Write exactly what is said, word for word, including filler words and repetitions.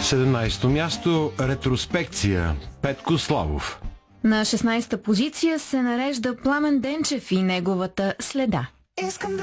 седемнайсето място ретроспекция. Петко Славов. На шестнайсета позиция се нарежда Пламен Денчев и неговата Следа. Искам да